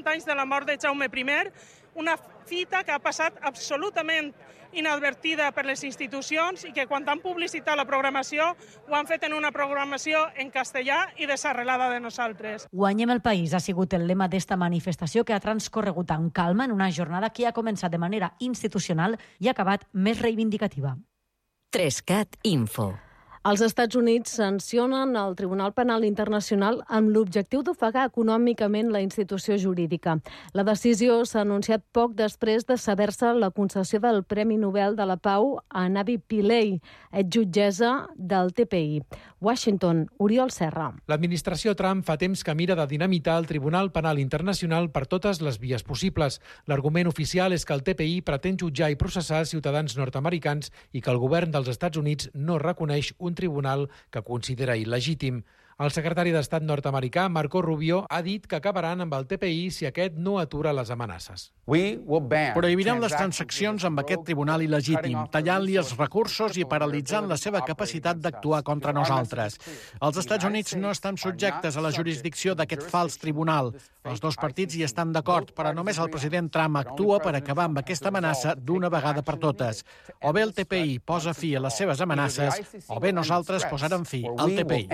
50 anys de la mort de Jaume I, una fita que ha passat absolutament inadvertida per les institucions i que quan han publicitat la programació ho han fet en una programació en castellà i desarrelada de nosaltres. Guanyem el país ha sigut el lema d'esta manifestació que ha transcorregut amb calma en una jornada que ha començat de manera institucional i ha acabat més reivindicativa. 3CAT Info. Els Estats Units sancionen el Tribunal Penal Internacional amb l'objectiu d'ofegar econòmicament la institució jurídica. La decisió s'ha anunciat poc després de saber-se la concessió del Premi Nobel de la Pau a Navi Pillay, jutgessa del TPI. Washington, Oriol Serra. L'administració Trump fa temps que mira de dinamitar el Tribunal Penal Internacional per totes les vies possibles. L'argument oficial és que el TPI pretén jutjar i processar ciutadans nord-americans i que el govern dels Estats Units no reconeix un tribunal que considera il·legítim. El secretari d'Estat nord-americà, Marco Rubio, ha dit que acabaran amb el TPI si aquest no atura les amenaces. Prohibirem les transaccions amb aquest tribunal il·legítim, tallant-li els recursos i paralitzant la seva capacitat d'actuar contra nosaltres. Els Estats Units no estan subjectes a la jurisdicció d'aquest fals tribunal. Els dos partits hi estan d'acord, però només el president Trump actua per acabar amb aquesta amenaça d'una vegada per totes. O bé el TPI posa fi a les seves amenaces, o bé nosaltres posarem fi al TPI.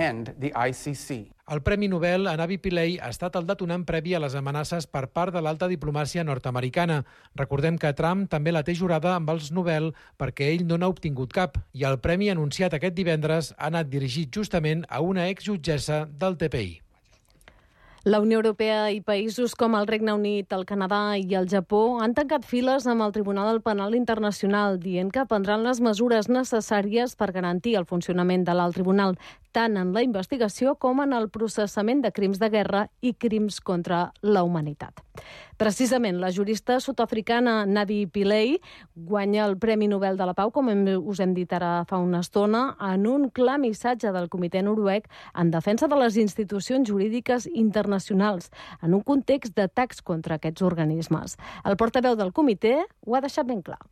El Premi Nobel a Navi Pillay ha estat el detonant previ a les amenaces per part de l'alta diplomàcia nord-americana. Recordem que Trump també la té jurada amb els Nobel perquè ell no n'ha obtingut cap i el premi anunciat aquest divendres ha anat dirigit justament a una exjutgessa del TPI. La Unió Europea i països com el Regne Unit, el Canadà i el Japó han tancat files amb el Tribunal Penal Internacional, dient que prendran les mesures necessàries per garantir el funcionament de l'alt tribunal, tant en la investigació com en el processament de crims de guerra i crims contra la humanitat. Precisament, la jurista sud-africana Navi Pillay guanya el Premi Nobel de la Pau, com us hem dit ara fa una estona, en un clar missatge del comitè noruec en defensa de les institucions jurídiques internacionals, en un context d'atacs contra aquests organismes. El portaveu del comitè ho ha deixat ben clar.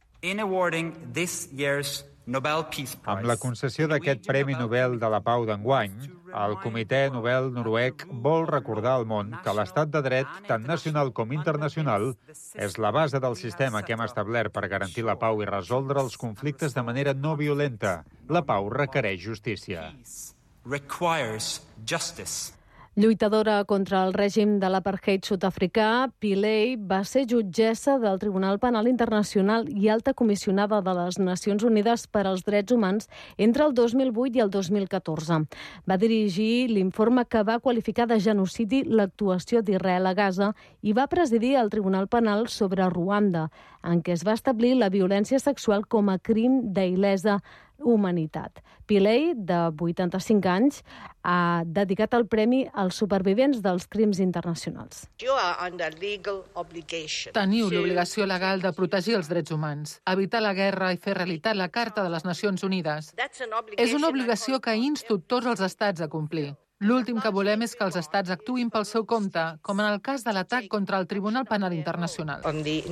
Amb la concessió d'aquest Premi Nobel de la Pau d'enguany, el Comitè Nobel noruec vol recordar al món que l'estat de dret, tant nacional com internacional, és la base del sistema que hem establert per garantir la pau i resoldre els conflictes de manera no violenta. La pau requereix justícia. Lluitadora contra el règim de l'apartheid sud-africà, Pillay va ser jutgessa del Tribunal Penal Internacional i alta comissionada de les Nacions Unides per als Drets Humans entre el 2008 i el 2014. Va dirigir l'informe que va qualificar de genocidi l'actuació d'Israel a Gaza i va presidir el Tribunal Penal sobre Ruanda, en què es va establir la violència sexual com a crim d'il·lesa humanitat. Pillay, de 85 anys, ha dedicat el premi als supervivents dels crims internacionals. Teniu l'obligació legal de protegir els drets humans, evitar la guerra i fer realitat la Carta de les Nacions Unides. És una obligació que insto tots els estats a complir. L'últim que volem és que els estats actuïn pel seu compte, com en el cas de l'atac contra el Tribunal Penal Internacional.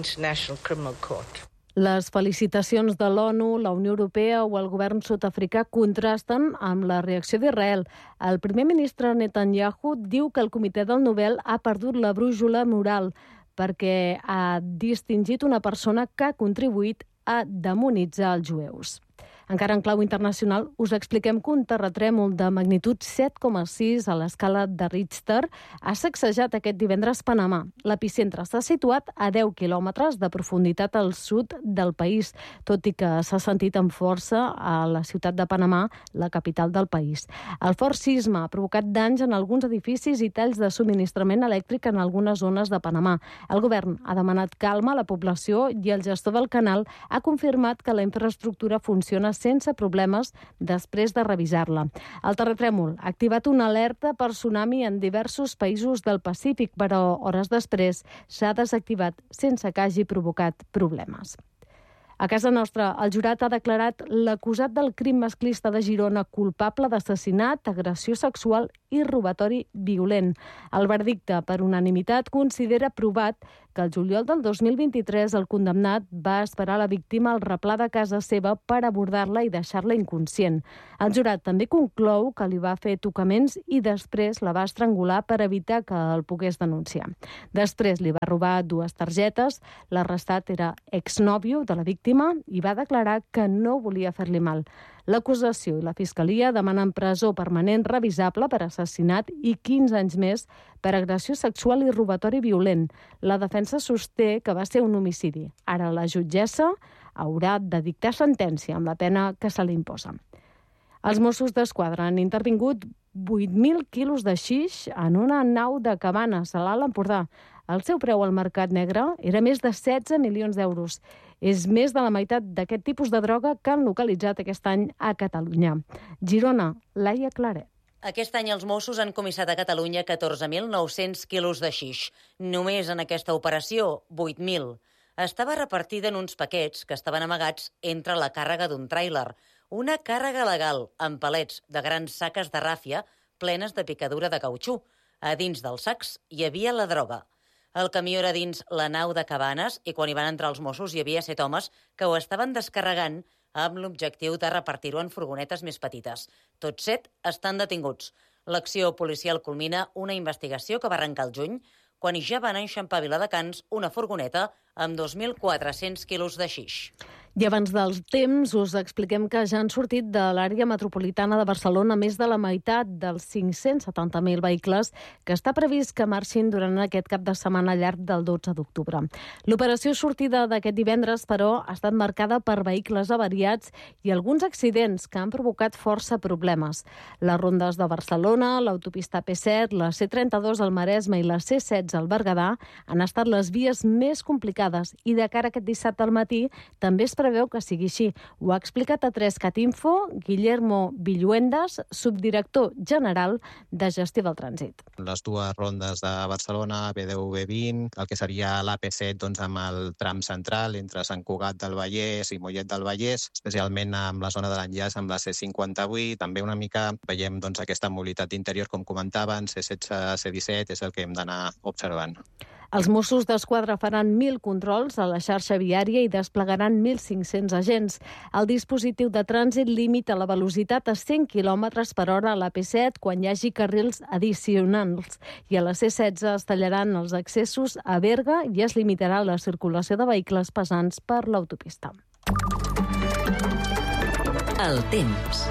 Les felicitacions de l'ONU, la Unió Europea o el govern sud-africà contrasten amb la reacció d'Israel. El primer ministre Netanyahu diu que el Comitè del Nobel ha perdut la brúixola moral perquè ha distingit una persona que ha contribuït a demonitzar els jueus. Encara en clau internacional, us expliquem que un terratrèmol de magnitud 7,6 a l'escala de Richter ha sacsejat aquest divendres Panamà. L'epicentre s'ha situat a 10 quilòmetres de profunditat al sud del país, tot i que s'ha sentit amb força a la ciutat de Panamà, la capital del país. El fort sisme ha provocat danys en alguns edificis i talls de subministrament elèctric en algunes zones de Panamà. El govern ha demanat calma a la població i el gestor del canal ha confirmat que la infraestructura funciona sense problemes després de revisar-la. El terratrèmol ha activat una alerta per tsunami en diversos països del Pacífic, però hores després s'ha desactivat sense que hagi provocat problemes. A casa nostra, el jurat ha declarat l'acusat del crim masclista de Girona culpable d'assassinat, agressió sexual i robatori violent. El verdicte, per unanimitat, considera provat que el juliol del 2023 el condemnat va esperar la víctima al replà de casa seva per abordar-la i deixar-la inconscient. El jurat també conclou que li va fer tocaments i després la va estrangular per evitar que el pogués denunciar. Després li va robar 2 targetes. L'arrestat era exnòvio de la víctima i va declarar que no volia fer-li mal. L'acusació i la Fiscalia demanen presó permanent revisable per assassinat i 15 anys més per agressió sexual i robatori violent. La defensa sosté que va ser un homicidi. Ara la jutgessa haurà de dictar sentència amb la pena que se li imposa. Els Mossos d'Esquadra han intervingut 8.000 quilos de xix en una nau de Cabanes, a l'Alt Empordà. El seu preu al mercat negre era més de 16 milions d'euros. És més de la meitat d'aquest tipus de droga que han localitzat aquest any a Catalunya. Girona, Laia Claret. Aquest any els Mossos han comissat a Catalunya 14.900 quilos de xix. Només en aquesta operació, 8.000. Estava repartida en uns paquets que estaven amagats entre la càrrega d'un tràiler. Una càrrega legal amb palets de grans saques de ràfia plenes de picadura de cautxú. A dins dels sacs hi havia la droga. El camió era dins la nau de Cabanes i quan hi van entrar els Mossos hi havia 7 homes que ho estaven descarregant amb l'objectiu de repartir-ho en furgonetes més petites. Tots 7 estan detinguts. L'acció policial culmina una investigació que va arrencar al juny quan ja van enxampar a Viladecans una furgoneta amb 2.400 quilos de xix. I abans dels temps us expliquem que ja han sortit de l'àrea metropolitana de Barcelona més de la meitat dels 570.000 vehicles que està previst que marxin durant aquest cap de setmana llarg del 12 d'octubre. L'operació sortida d'aquest divendres, però, ha estat marcada per vehicles avariats i alguns accidents que han provocat força problemes. Les rondes de Barcelona, l'autopista P7, la C32 al Maresme i la C16 al Berguedà han estat les vies més complicades i de cara a aquest dissabte al matí també es preveu que sigui així. Ho ha explicat a 3cat Info Guillermo Villuendas, subdirector general de gestió del trànsit. Les 2 rondes de Barcelona, B10, B20, el que seria l'AP7 doncs, amb el tram central entre Sant Cugat del Vallès i Mollet del Vallès, especialment amb la zona de l'enllaç amb la C58. També una mica veiem doncs, aquesta mobilitat interior, com comentaven, C16, C17, és el que hem d'anar observant. Els Mossos d'Esquadra faran 1.000 controls a la xarxa viària i desplegaran 1.500 agents. El dispositiu de trànsit limita la velocitat a 100 km per hora a la P7 quan hi hagi carrils addicionals i a la C16 es tallaran els accessos a Berga i es limitarà la circulació de vehicles pesants per l'autopista. El temps.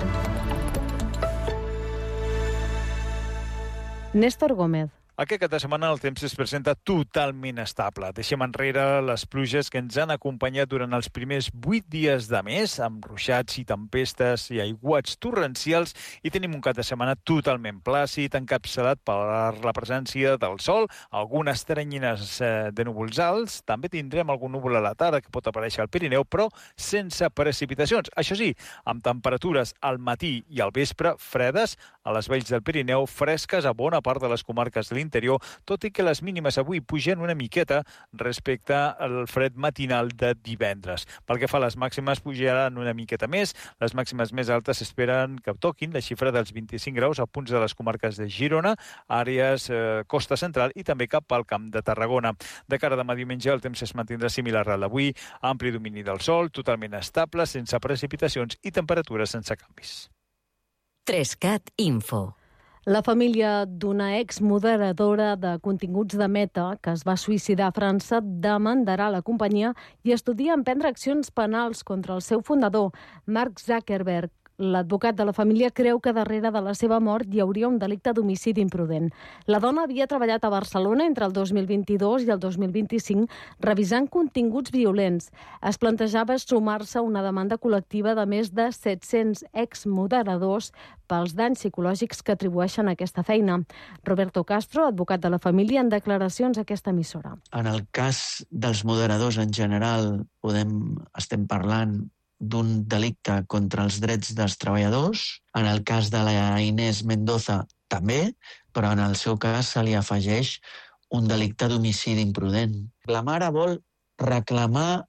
Néstor Gómez. Aquest cap de setmana el temps es presenta totalment estable. Deixem enrere les pluges que ens han acompanyat durant els primers 8 dies de mes, amb ruixats i tempestes i aiguats torrencials, i tenim un cap de setmana totalment plàcid, encapçalat per la presència del sol, algunes teranyines de núvols alts, també tindrem algun núvol a la tarda que pot aparèixer al Pirineu, però sense precipitacions. Això sí, amb temperatures al matí i al vespre fredes, a les valls del Pirineu, fresques a bona part de les comarques de l'interior, tot i que les mínimes avui pugen una miqueta respecte al fred matinal de divendres. Pel que fa a les màximes, pujaran una miqueta més. Les màximes més altes esperen que toquin la xifra dels 25 graus a punts de les comarques de Girona, àrees costa central i també cap al Camp de Tarragona. De cara a demà diumenge, el temps es mantindrà similar al d'avui, ampli domini del sol, totalment estable, sense precipitacions i temperatures sense canvis. 3cat Info. La família d'una exmoderadora de continguts de Meta que es va suïcidar a França demandarà la companyia i estudia emprendre accions penals contra el seu fundador, Mark Zuckerberg. L'advocat de la família creu que darrere de la seva mort hi hauria un delicte d'homicidi imprudent. La dona havia treballat a Barcelona entre el 2022 i el 2025 revisant continguts violents. Es plantejava sumar-se a una demanda col·lectiva de més de 700 exmoderadors pels danys psicològics que atribueixen a aquesta feina. Roberto Castro, advocat de la família, en declaracions a aquesta emissora. En el cas dels moderadors en general estem parlant d'un delicte contra els drets dels treballadors. En el cas de la Inés Mendoza també, però en el seu cas se li afegeix un delicte d'homicidi imprudent. La mare vol reclamar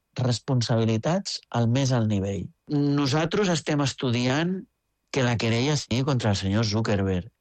responsabilitats al més alt nivell. Nosaltres estem estudiant que la querella sigui contra el senyor Zuckerberg.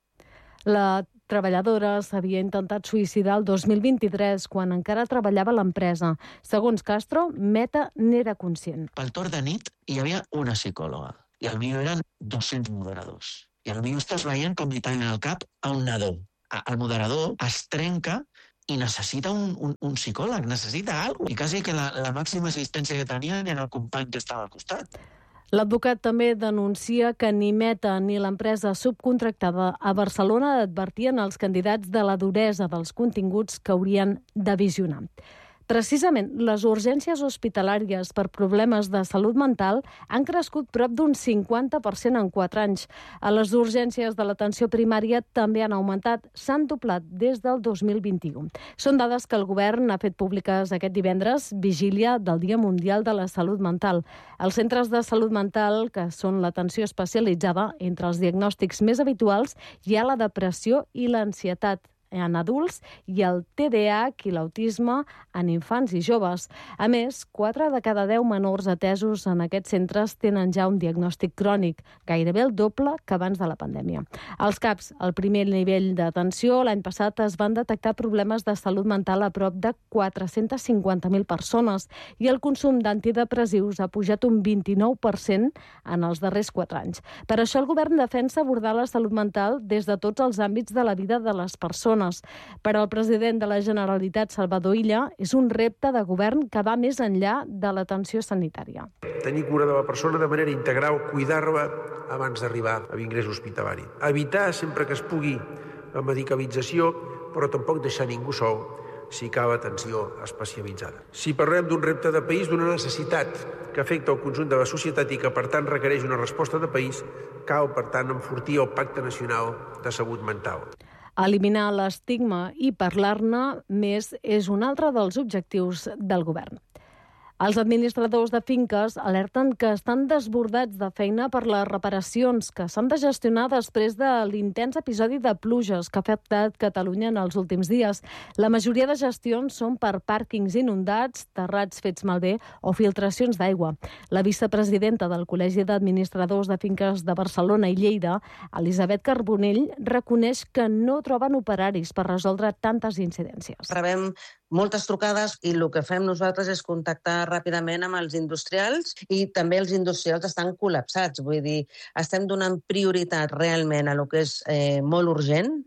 La treballadora s'havia intentat suïcidar el 2023, quan encara treballava a l'empresa. Segons Castro, Meta n'era conscient. Pel torn de nit hi havia una psicòloga, i el millor eren 200 moderadors. I el millor estàs veient com li tallen el cap a un nadó. El moderador es trenca i necessita un psicòleg, necessita alguna cosa. I quasi que la màxima assistència que tenien era el company que estava al costat. L'advocat també denuncia que ni Meta ni l'empresa subcontractada a Barcelona advertien als candidats de la duresa dels continguts que haurien de visionar. Precisament, les urgències hospitalàries per problemes de salut mental han crescut prop d'un 50% en 4 anys. A les urgències de l'atenció primària també han augmentat, s'han doblat des del 2021. Són dades que el govern ha fet públiques aquest divendres, vigília del Dia Mundial de la Salut Mental. Els centres de salut mental, que són l'atenció especialitzada, entre els diagnòstics més habituals hi ha la depressió i l'ansietat en adults i el TDAH i l'autisme en infants i joves. A més, 4 de cada 10 menors atesos en aquests centres tenen ja un diagnòstic crònic, gairebé el doble que abans de la pandèmia. Als CAPs, al primer nivell d'atenció, l'any passat es van detectar problemes de salut mental a prop de 450.000 persones i el consum d'antidepressius ha pujat un 29% en els darrers 4 anys. Per això el govern defensa abordar la salut mental des de tots els àmbits de la vida de les persones. Per al president de la Generalitat, Salvador Illa, és un repte de govern que va més enllà de l'atenció sanitària. Tenir cura de la persona de manera integral, cuidar-la abans d'arribar a l'ingrés hospitalari. Evitar sempre que es pugui la medicalització, però tampoc deixar ningú sol si cal atenció especialitzada. Si parlem d'un repte de país, d'una necessitat que afecta el conjunt de la societat i que, per tant, requereix una resposta de país, cal, per tant, enfortir el Pacte Nacional de Salut Mental. Eliminar l'estigma i parlar-ne més és un altre dels objectius del govern. Els administradors de finques alerten que estan desbordats de feina per les reparacions que s'han de gestionar després de l'intens episodi de pluges que ha afectat Catalunya en els últims dies. La majoria de gestions són per pàrquings inundats, terrats fets malbé o filtracions d'aigua. La vicepresidenta del Col·legi d'Administradors de Finques de Barcelona i Lleida, Elisabet Carbonell, reconeix que no troben operaris per resoldre tantes incidències. Rebem moltes trucades i el que fem nosaltres és contactar ràpidament amb els industrials i també els industrials estan col·lapsats. Vull dir, estem donant prioritat realment a el que és molt urgent.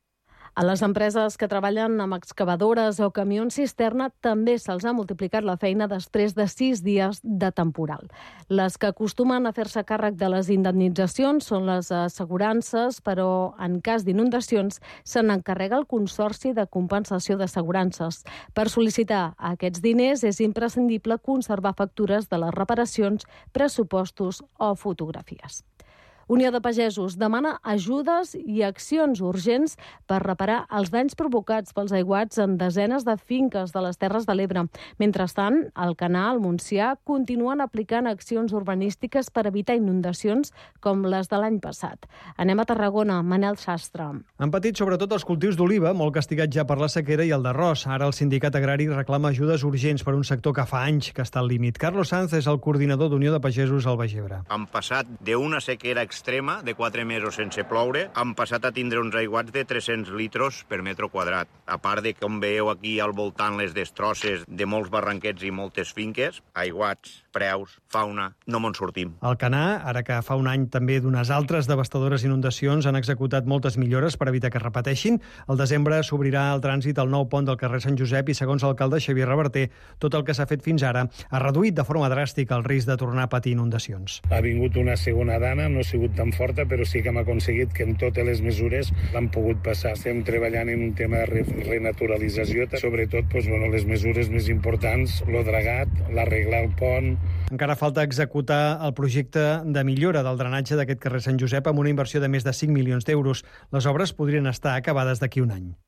A les empreses que treballen amb excavadores o camions cisterna també se'ls ha multiplicat la feina després de 6 dies de temporal. Les que acostumen a fer-se càrrec de les indemnitzacions són les assegurances, però en cas d'inundacions se n'encarrega el Consorci de Compensació d'Assegurances. Per sol·licitar aquests diners és imprescindible conservar factures de les reparacions, pressupostos o fotografies. Unió de Pagesos demana ajudes i accions urgents per reparar els danys provocats pels aiguats en desenes de finques de les Terres de l'Ebre. Mentrestant, Alcanar, al Montsià, continuen aplicant accions urbanístiques per evitar inundacions com les de l'any passat. Anem a Tarragona, Manel Sastre. Han patit sobretot els cultius d'oliva, molt castigats ja per la sequera, i el d'arròs. Ara el sindicat agrari reclama ajudes urgents per un sector que fa anys que està al límit. Carlos Sanz és el coordinador d'Unió de Pagesos al Baix Ebre. Han passat d'una sequera extrema de 4 mesos sense ploure, han passat a tindre uns aiguats de 300 litros per metre quadrat. A part de, com veieu aquí al voltant, les destrosses de molts barranquets i moltes finques, aiguats, preus, fauna, no me'n sortim. Alcanar, ara que fa un any també d'unes altres devastadores inundacions, han executat moltes millores per evitar que es repeteixin. Al desembre s'obrirà el trànsit al nou pont del carrer Sant Josep i, segons l'alcalde Xavier Reverter, tot el que s'ha fet fins ara ha reduït de forma dràstica el risc de tornar a patir inundacions. Ha vingut una segona dana, no ha sigut tan forta, però sí que hem aconseguit que en totes les mesures l'han pogut passar. Estem treballant en un tema de renaturalització, sobretot les mesures més importants, el dragat, l'arreglar el pont. Encara falta executar el projecte de millora del drenatge d'aquest carrer Sant Josep amb una inversió de més de 5 milions d'euros. Les obres podrien estar acabades d'aquí un any.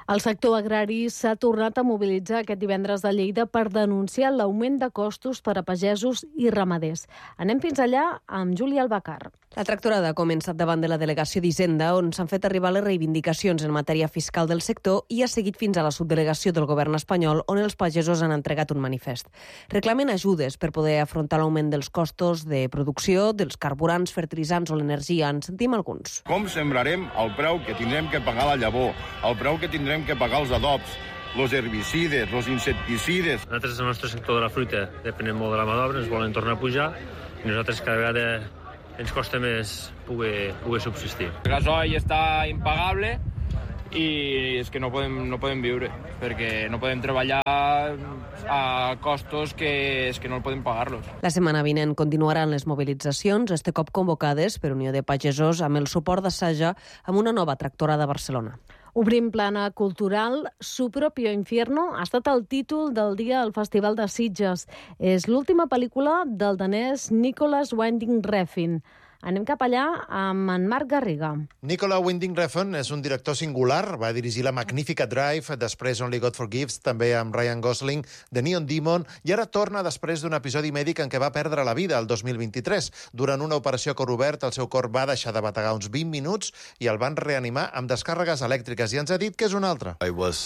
El sector agrari s'ha tornat a mobilitzar aquest divendres a Lleida per denunciar l'augment de costos per a pagesos i ramaders. Anem fins allà amb Júlia Albacar. La tractorada ha començat davant de la delegació d'Hisenda, on s'han fet arribar les reivindicacions en matèria fiscal del sector i ha seguit fins a la subdelegació del govern espanyol, on els pagesos han entregat un manifest. Reclamen ajudes per poder afrontar l'augment dels costos de producció, dels carburants, fertilitzants o l'energia. En sentim alguns. Com sembrarem el preu que tindrem que pagar la llavor, el preu que tindrem que pagar els adobs, els herbicides, els insecticides. Nosaltres, el nostre sector de la fruita, depenem molt de la mà d'obra, ens volen tornar a pujar i nosaltres cada vegada ens costa més poder subsistir. El gasoil està impagable i és que no podem viure, perquè no podem treballar a costos que no podem pagar-los. La setmana vinent continuaran les mobilitzacions, este cop convocades per Unió de Pagesos amb el suport d'Assaja amb una nova tractorada a Barcelona. Obrim plana cultural. Su propio infierno ha estat el títol del dia al Festival de Sitges. És l'última pel·lícula del danès Nicolas Winding Refn. Anem cap allà amb en Marc Garriga. Nicolas Winding Refn és un director singular. Va dirigir la magnífica Drive, després Only God Forgives, també amb Ryan Gosling, The Neon Demon, i ara torna després d'un episodi mèdic en què va perdre la vida el 2023. Durant una operació a cor obert, el seu cor va deixar de bategar uns 20 minuts i el van reanimar amb descàrregues elèctriques, i ens ha dit que és un altre.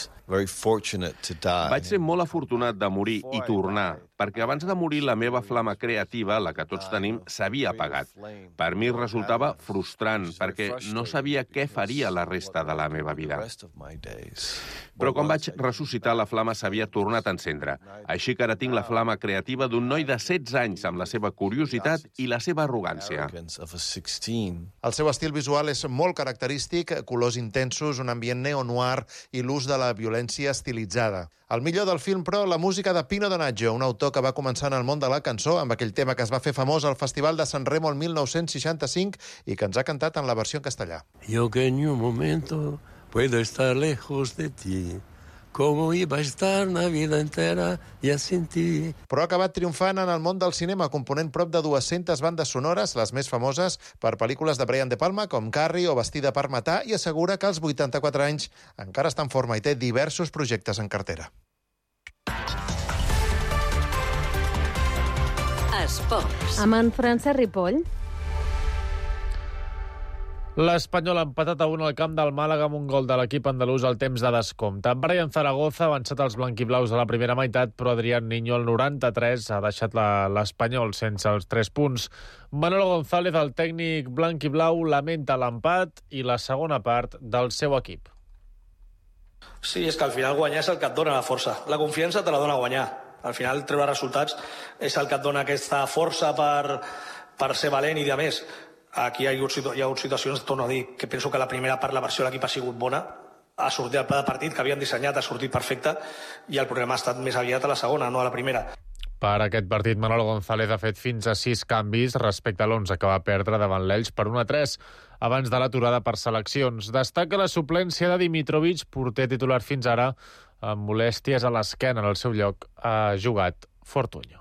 Vaig ser molt afortunat de morir i tornar, perquè abans de morir la meva flama creativa, la que tots tenim, s'havia apagat. Per mi resultava frustrant, perquè no sabia què faria la resta de la meva vida. Però quan vaig ressuscitar, la flama s'havia tornat a encendre. Així que ara tinc la flama creativa d'un noi de 16 anys amb la seva curiositat i la seva arrogància. El seu estil visual és molt característic, colors intensos, un ambient neo-noir i l'ús de la violència estilitzada. El millor del film, però, la música de Pino Donaggio, un autor que va començar en el món de la cançó amb aquell tema que es va fer famós al Festival de San Remo el 1965 i que ens ha cantat en la versió en castellà. Yo que en un momento puedo estar lejos de ti, como iba a estar la vida entera ya sin ti. Però ha acabat triomfant en el món del cinema, component prop de 200 bandes sonores, les més famoses per pel·lícules de Brian De Palma, com Carrie o Vestida per matar, i assegura que als 84 anys encara està en forma i té diversos projectes en cartera. Esports. Amb en Francesc Ripoll. L'Espanyol ha empatat a 1 al camp del Màlaga amb un gol de l'equip andalús al temps de descompte. Brian Zaragoza ha avançat els blanquiblaus a la primera meitat, però Adrián Niño al 93 ha deixat l'Espanyol sense els 3 punts. Manolo González, el tècnic blanquiblau, lamenta l'empat i la segona part del seu equip. Sí, és que al final guanyar és el que et dona la força. La confiança te la dona guanyar. Al final treure resultats és el que et dona aquesta força per ser valent i de més. Aquí hi ha hagut situacions, torno a dir, que penso que la primera part la versió de l'equip ha sigut bona, ha sortit el pla de partit que havien dissenyat, ha sortit perfecte, i el problema ha estat més aviat a la segona, no a la primera. Per aquest partit, Manolo González ha fet fins a 6 canvis respecte a l'11 que va perdre davant l'Elx per 1-3 abans de l'aturada per seleccions. Destaca la suplència de Dimitrovic, porter titular fins ara, amb molèsties a l'esquena. En el seu lloc ha jugat Fortuño.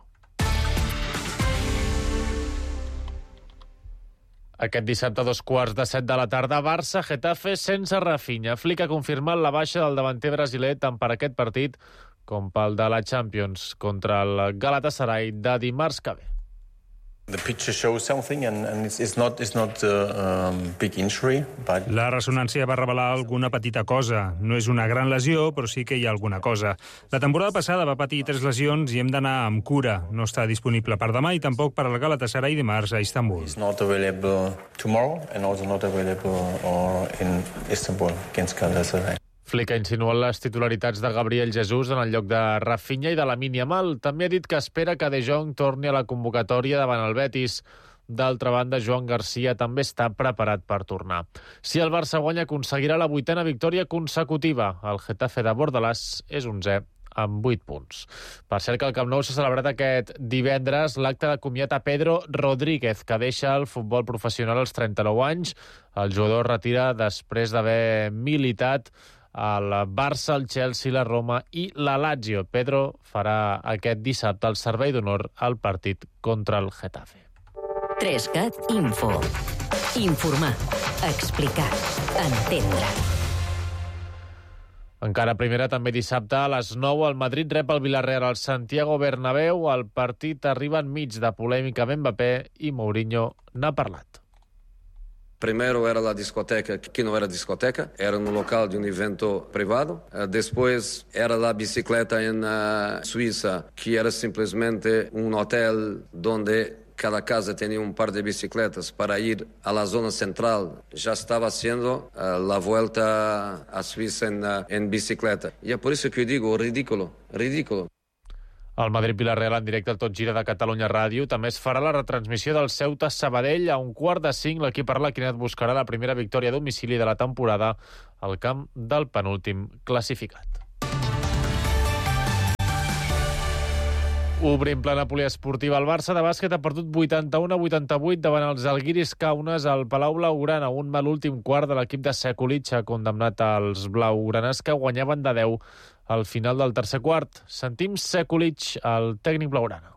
Aquest dissabte a 2:15 de la tarda, Barça-Getafe sense Rafinha. Flick ha confirmat la baixa del davanter brasiler tant per aquest partit com pel de la Champions contra el Galatasaray de dimarts que ve. The picture shows something and it's not a big injury, but... La ressonància va revelar alguna petita cosa. No és una gran lesió, però sí que hi ha alguna cosa. La temporada passada va patir 3 lesions i hem d'anar amb cura. No està disponible per demà i tampoc per al Galatasaray dimarts a Istanbul. It's not available tomorrow and also not available in Istanbul against Galatasaray. Flick ha insinuat les titularitats de Gabriel Jesús en el lloc de Rafinha i de Lamine Yamal. També ha dit que espera que De Jong torni a la convocatòria davant el Betis. D'altra banda, Joan Garcia també està preparat per tornar. Si el Barça guanya, aconseguirà la 8ª victòria consecutiva. El Getafe de Bordalàs és 11è amb 8 punts. Per cert que al Camp Nou s'ha celebrat aquest divendres l'acte de comiat a Pedro Rodríguez, que deixa el futbol professional als 39 anys. El jugador retira després d'haver militat el Barça, el Chelsea, la Roma i la Lazio. Pedro farà aquest dissabte el servei d'honor al partit contra el Getafe. 3CAT Info. Informar, explicar, entendre. Encara primera, també dissabte, a les 9, el Madrid rep el Villarreal al Santiago Bernabéu. El partit arriba enmig de polèmica amb Mbappé i Mourinho n'ha parlat. Primero era la discoteca, que no era discoteca, era un local de un evento privado. Después era la bicicleta en Suiza, que era simplemente un hotel donde cada casa tenía un par de bicicletas para ir a la zona central. Ya estaba haciendo la vuelta a Suiza en bicicleta. Y es por eso que yo digo, ridículo. El Madrid-Villarreal en directe al Tot Gira de Catalunya Ràdio. També es farà la retransmissió del Ceuta-Sabadell. A 4:45, l'equip arlequinat buscarà la primera victòria a domicili de la temporada al camp del penúltim classificat. Obrim plana poliesportiva. El Barça de bàsquet ha perdut 81-88 davant els Žalgiris Kaunas al Palau Blaugrana. Un mal últim quart de l'equip de Sekulic ha condemnat als blaugranes, que guanyaven de 10 al final del tercer quart. Sentim Sekulic, el tècnic blaugrana.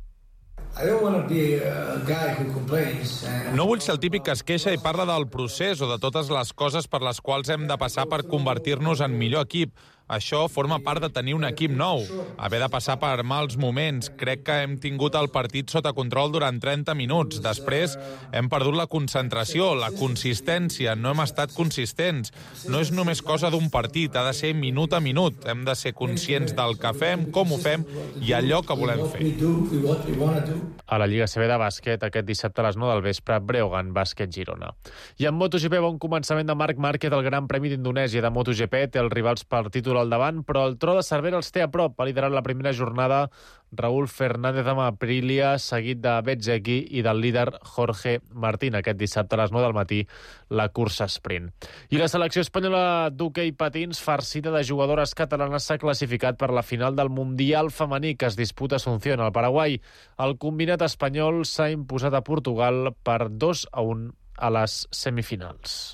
No vull ser el típic que es queixa i parla del procés o de totes les coses per les quals hem de passar per convertir-nos en millor equip. Això forma part de tenir un equip nou, haver de passar per mals moments. Crec que hem tingut el partit sota control durant 30 minuts. Després hem perdut la concentració, la consistència, no hem estat consistents. No és només cosa d'un partit, ha de ser minut a minut. Hem de ser conscients del que fem, com ho fem i allò que volem fer. A la Lliga CB de bàsquet, aquest dissabte a les 9 del vespre, Breogán Bàsquet Girona. I en MotoGP, bon començament de Marc Márquez al Gran Premi d'Indonèsia de MotoGP. Té els rivals per títol al davant, però el tro de Cervera els té a prop. Ha liderat la primera jornada Raúl Fernández amb Aprilia, seguit de Bezzecchi i del líder Jorge Martín. Aquest dissabte a les 9 del matí, la cursa sprint. I la selecció espanyola d'hoquei patins, farcida de jugadores catalanes, s'ha classificat per la final del Mundial femení que es disputa a Asunción, al Paraguai. El combinat espanyol s'ha imposat a Portugal per 2-1 a les semifinals.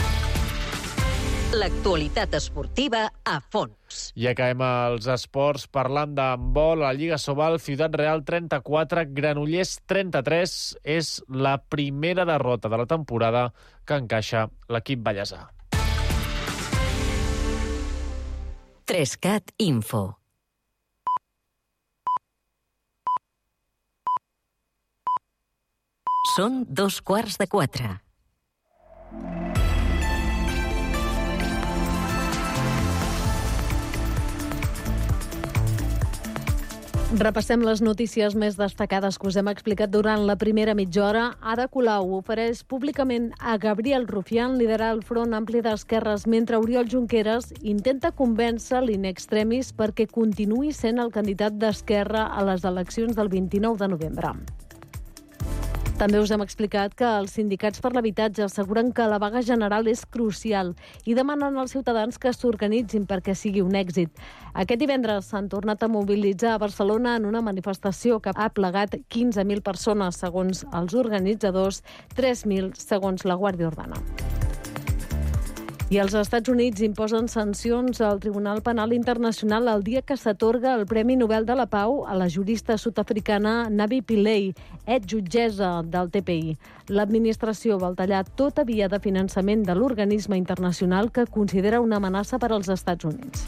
L'actualitat esportiva a fons. I acabem els esports parlant d'handbol. A la Lliga Sobal, Ciutat Real 34, Granollers 33. És la primera derrota de la temporada que encaixa l'equip ballesà. 3cat Info. Són 3:15. Repassem les notícies més destacades que us hem explicat durant la primera mitja hora. Ada Colau ofereix públicament a Gabriel Rufián liderar el Front Ampli d'Esquerres, mentre Oriol Junqueras intenta convèncer l'In Extremis perquè continuï sent el candidat d'Esquerra a les eleccions del 29 de novembre. També us hem explicat que els sindicats per l'habitatge asseguren que la vaga general és crucial i demanen als ciutadans que s'organitzin perquè sigui un èxit. Aquest divendres s'han tornat a mobilitzar a Barcelona en una manifestació que ha plegat 15.000 persones, segons els organitzadors, 3.000 segons la Guàrdia Urbana. I els Estats Units imposen sancions al Tribunal Penal Internacional el dia que s'atorga el Premi Nobel de la Pau a la jurista sud-africana Navi Pillay, jutgessa del TPI. L'administració vol tallar tota via de finançament de l'organisme internacional que considera una amenaça per als Estats Units.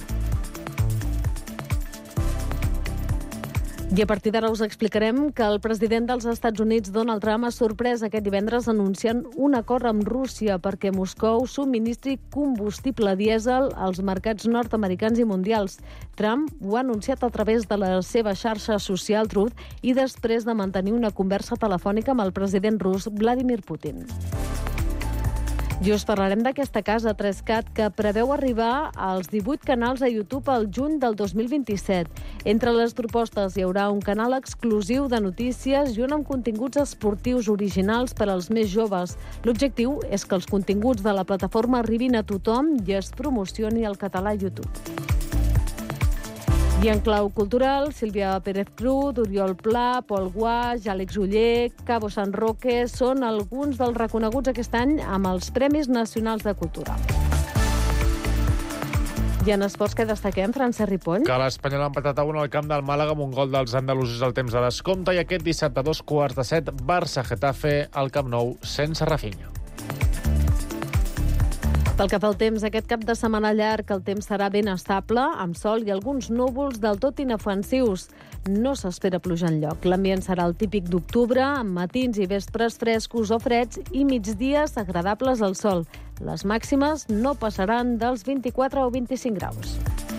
I a partir d'ara us explicarem que el president dels Estats Units, Donald Trump, ha sorprès aquest divendres anunciant un acord amb Rússia perquè Moscou subministri combustible dièsel als mercats nord-americans i mundials. Trump ho ha anunciat a través de la seva xarxa social Truth i després de mantenir una conversa telefònica amb el president rus Vladimir Putin. I us parlarem d'aquesta casa 3cat que preveu arribar als 18 canals a YouTube al juny del 2027. Entre les propostes hi haurà un canal exclusiu de notícies i un amb continguts esportius originals per als més joves. L'objectiu és que els continguts de la plataforma arribin a tothom i es promocioni el català a YouTube. I en clau cultural, Sílvia Pérez Cruz, Oriol Pla, Pol Guaix, Àlex Oller, Cabo San Roque són alguns dels reconeguts aquest any amb els Premis Nacionals de Cultura. I en esports que destaquem, Francesc Ripoll. Que l'Espanyol ha empatat a 1 al camp del Màlaga amb un gol dels andalusos al temps de descompte i aquest dissabte a 2:15, Barça-Getafe al Camp Nou sense Rafinha. Pel que fa al temps, aquest cap de setmana llarg el temps serà ben estable, amb sol i alguns núvols del tot inofensius. No s'espera pluja enlloc. L'ambient serà el típic d'octubre, amb matins i vespres frescos o freds i migdies agradables al sol. Les màximes no passaran dels 24 o 25 graus.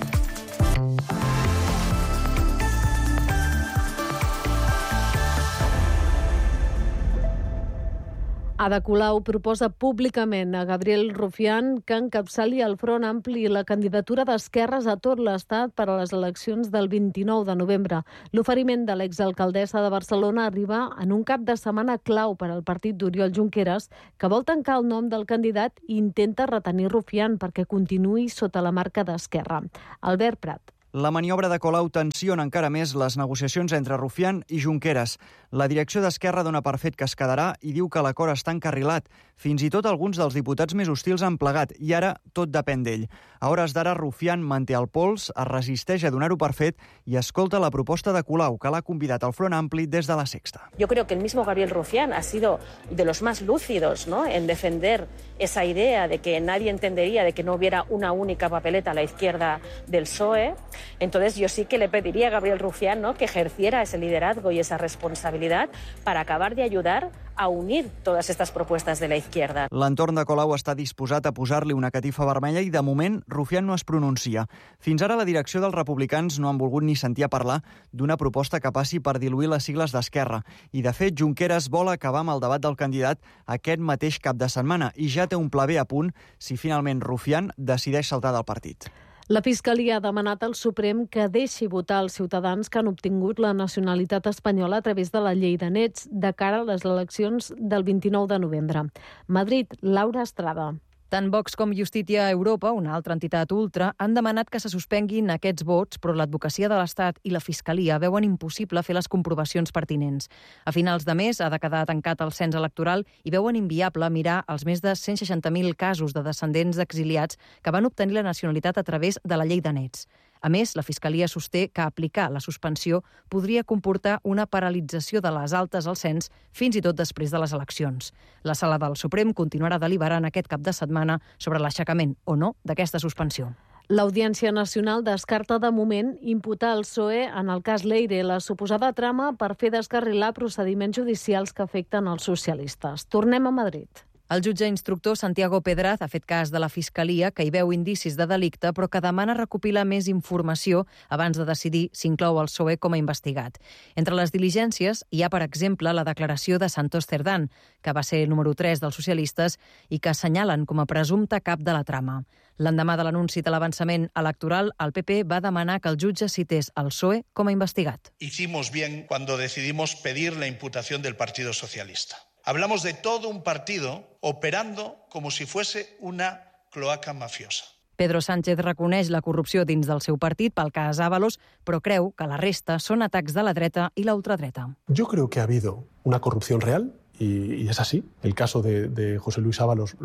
Ada Colau proposa públicament a Gabriel Rufián que encapçali el Front Ampli i la candidatura d'esquerres a tot l'Estat per a les eleccions del 29 de novembre. L'oferiment de l'exalcaldessa de Barcelona arriba en un cap de setmana clau per al partit d'Oriol Junqueras, que vol tancar el nom del candidat i intenta retenir Rufián perquè continuï sota la marca d'Esquerra. Albert Prat. La maniobra de Colau tensiona encara més les negociacions entre Rufián i Junqueras. La direcció d'Esquerra dona per fet que es quedarà i diu que l'acord està encarrilat. Fins i tot alguns dels diputats més hostils han plegat i ara tot depèn d'ell. A hores d'ara, Rufián manté el pols, es resisteix a donar-ho per fet i escolta la proposta de Colau, que l'ha convidat al Front Ampli des de La Sexta. Yo creo que el mismo Gabriel Rufián ha sido de los más lúcidos, ¿no?, en defender esa idea de que nadie entendería de que no hubiera una única papeleta a la izquierda del PSOE. Entonces yo sí que le pediría a Gabriel Rufián, ¿no?, que ejerciera ese liderazgo y esa responsabilidad para acabar de ayudar a unir todas estas propuestas de la izquierda. L'entorn de Colau està disposat a posar-li una catifa vermella i, de moment, Rufián no es pronuncia. Fins ara, la direcció dels republicans no han volgut ni sentir a parlar d'una proposta que passi per diluir les sigles d'Esquerra. I, de fet, Junqueras vol acabar amb el debat del candidat aquest mateix cap de setmana i ja té un pla B a punt si finalment Rufián decideix saltar del partit. La Fiscalia ha demanat al Suprem que deixi votar els ciutadans que han obtingut la nacionalitat espanyola a través de la llei de nets de cara a les eleccions del 29 de novembre. Madrid, Laura Estrada. Tant Vox com Justícia Europa, una altra entitat ultra, han demanat que se suspenguin aquests vots, però l'advocacia de l'Estat i la Fiscalia veuen impossible fer les comprovacions pertinents. A finals de mes ha de quedar tancat el cens electoral i veuen inviable mirar els més de 160.000 casos de descendents d'exiliats que van obtenir la nacionalitat a través de la llei de nets. A més, la Fiscalia sosté que aplicar la suspensió podria comportar una paralització de les altes al cens fins i tot després de les eleccions. La Sala del Suprem continuarà deliberant aquest cap de setmana sobre l'aixecament o no d'aquesta suspensió. L'Audiència Nacional descarta de moment imputar al PSOE en el cas Leire la suposada trama per fer descarrilar procediments judicials que afecten els socialistes. Tornem a Madrid. El jutge instructor Santiago Pedraz ha fet cas de la Fiscalia, que hi veu indicis de delicte, però que demana recopilar més informació abans de decidir si inclou el PSOE com a investigat. Entre les diligències hi ha, per exemple, la declaració de Santos Cerdán, que va ser número 3 dels socialistes i que assenyalen com a presumpte cap de la trama. L'endemà de l'anunci de l'avançament electoral, el PP va demanar que el jutge cités el PSOE com a investigat. Hicimos bien cuando decidimos pedir la imputación del Partido Socialista. Hablamos de todo un partido operando como si fuese una cloaca mafiosa. Pedro Sánchez reconeix la corrupció dins del seu partit pel cas Ábalos, però creu que la resta són atacs de la dreta i la ultradreta. Yo creo que ha habido una corrupción real y es así. El caso de José Luis Ábalos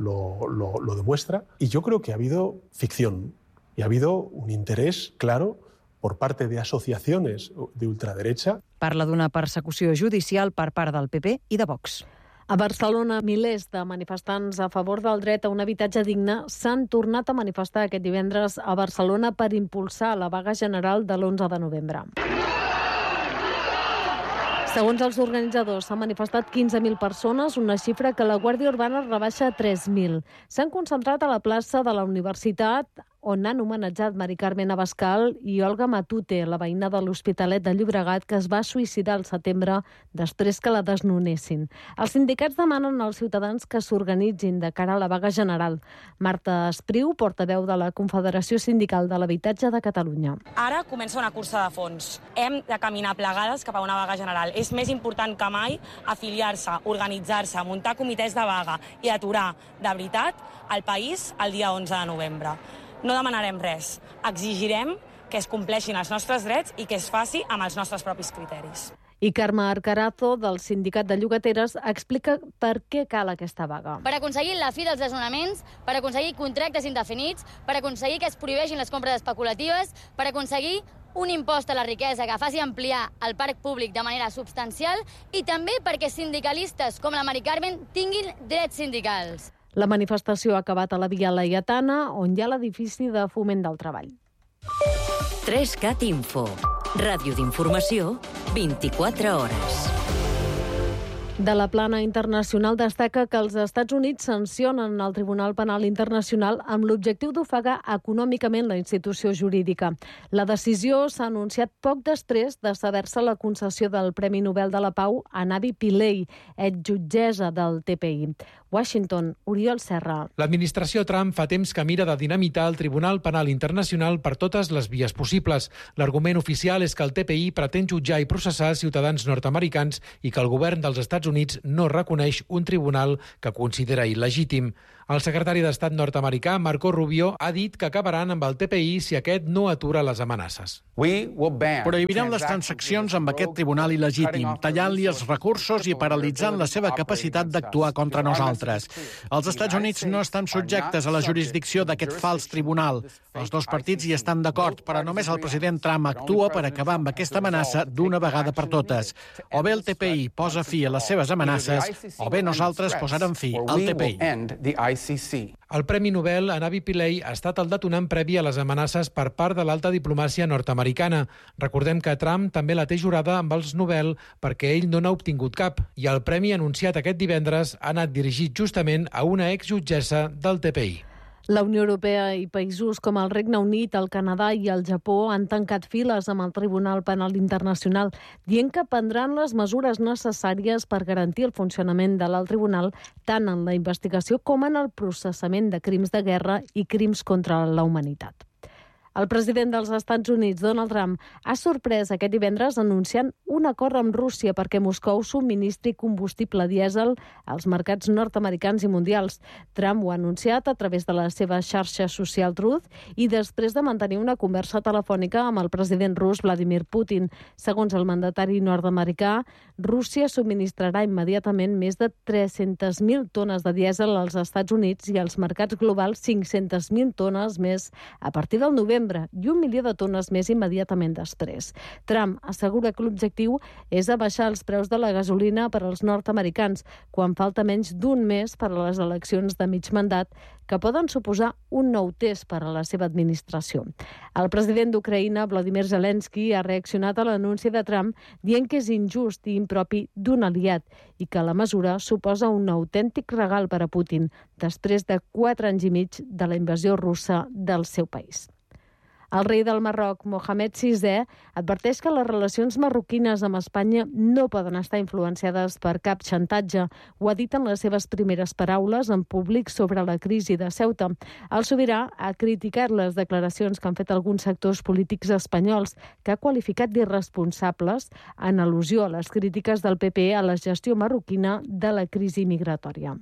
lo demuestra. Y yo creo que ha habido ficción y ha habido un interés claro por parte de asociaciones de ultraderecha. Parla d'una persecució judicial per part del PP i de Vox. A Barcelona, milers de manifestants a favor del dret a un habitatge digne s'han tornat a manifestar aquest divendres a Barcelona per impulsar la vaga general de l'11 de novembre. Segons els organitzadors, s'han manifestat 15.000 persones, una xifra que la Guàrdia Urbana rebaixa a 3.000. S'han concentrat a la plaça de la Universitat, on han homenatjat Mari Carmen Abascal i Olga Matute, la veïna de l'Hospitalet de Llobregat, que es va suïcidar al setembre després que la desnonessin. Els sindicats demanen als ciutadans que s'organitzin de cara a la vaga general. Marta Espriu, portaveu de la Confederació Sindical de l'Habitatge de Catalunya. Ara comença una cursa de fons. Hem de caminar plegades cap a una vaga general. És més important que mai afiliar-se, organitzar-se, muntar comitès de vaga i aturar, de veritat, el país el dia 11 de novembre. No demanarem res. Exigirem que es compleixin els nostres drets i que es faci amb els nostres propis criteris. I Carme Arcarazo, del Sindicat de Llogateres, explica per què cal aquesta vaga. Per aconseguir la fi dels desnonaments, per aconseguir contractes indefinits, per aconseguir que es prohibeixin les compres especulatives, per aconseguir un impost a la riquesa que faci ampliar el parc públic de manera substancial i també perquè sindicalistes com la Mari Carmen tinguin drets sindicals. La manifestació ha acabat a la Via Laietana, on hi ha l'edifici de Foment del Treball. 3CAT Info. Ràdio d'informació, 24 hores. De la plana internacional destaca que els Estats Units sancionen el Tribunal Penal Internacional amb l'objectiu d'ofegar econòmicament la institució jurídica. La decisió s'ha anunciat poc després de saber-se la concessió del Premi Nobel de la Pau a Navi Pillay, exjutgessa del TPI. Washington, Oriol Serra. L'administració Trump fa temps que mira de dinamitar el Tribunal Penal Internacional per totes les vies possibles. L'argument oficial és que el TPI pretén jutjar i processar ciutadans nord-americans i que el govern dels Estats Units no reconeix un tribunal que considera il·legítim. El secretari d'Estat nord-americà, Marco Rubio, ha dit que acabaran amb el TPI si aquest no atura les amenaces. Prohibirem les transaccions amb aquest tribunal il·legítim, tallant-li els recursos i paralitzant la seva capacitat d'actuar contra nosaltres. Els Estats Units no estan subjectes a la jurisdicció d'aquest fals tribunal. Els dos partits hi estan d'acord, però només el president Trump actua per acabar amb aquesta amenaça d'una vegada per totes. O bé el TPI posa fi a les seves amenaces, o bé nosaltres posarem fi al TPI. El Premi Nobel a Navi Pillay ha estat el detonant previ a les amenaces per part de l'alta diplomàcia nord-americana. Recordem que Trump també la té jurada amb els Nobel perquè ell no n'ha obtingut cap, i el premi anunciat aquest divendres ha anat dirigit justament a una exjutgessa del TPI. La Unió Europea i països com el Regne Unit, el Canadà i el Japó han tancat files amb el Tribunal Penal Internacional, dient que prendran les mesures necessàries per garantir el funcionament de l'alt tribunal tant en la investigació com en el processament de crims de guerra i crims contra la humanitat. El president dels Estats Units, Donald Trump, ha sorprès aquest divendres anunciant un acord amb Rússia perquè Moscou subministri combustible dièsel als mercats nord-americans i mundials. Trump ho ha anunciat a través de la seva xarxa social Truth i després de mantenir una conversa telefònica amb el president rus Vladimir Putin. Segons el mandatari nord-americà, Rússia subministrarà immediatament més de 300.000 tones de dièsel als Estats Units i als mercats globals 500.000 tones més a partir del novembre i 1 milió de tones més immediatament després. Trump assegura que l'objectiu és abaixar els preus de la gasolina per als nord-americans quan falta menys d'un mes per a les eleccions de mig mandat que poden suposar un nou test per a la seva administració. El president d'Ucraïna, Volodymyr Zelensky, ha reaccionat a l'anunci de Trump dient que és injust i impropi d'un aliat i que la mesura suposa un autèntic regal per a Putin després de 4 anys i mig de la invasió russa del seu país. El rei del Marroc, Mohamed VI, adverteix que les relacions marroquines amb Espanya no poden estar influenciades per cap xantatge. Ho ha dit en les seves primeres paraules en públic sobre la crisi de Ceuta. El sobirà ha criticat les declaracions que han fet alguns sectors polítics espanyols, que ha qualificat d'irresponsables en al·lusió a les crítiques del PP a la gestió marroquina de la crisi migratòria.